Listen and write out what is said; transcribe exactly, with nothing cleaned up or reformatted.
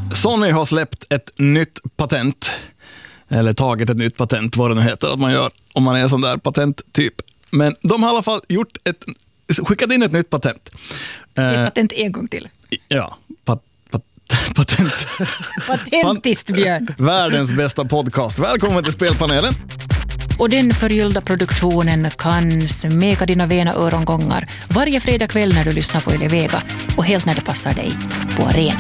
Sony har släppt ett nytt patent. Eller tagit ett nytt patent, vad det nu heter att man gör om man är en sån där patenttyp. Men de har i alla fall gjort ett, skickat in ett nytt patent. Det är patent en gång till. Ja, pat, pat, patent. Patentist, Björn. Världens bästa podcast. Välkommen till Spelpanelen. Och den förgyllda produktionen kan smeka dina vena örongångar varje fredag kväll när du lyssnar på Yle Vega och helt när det passar dig på Arena.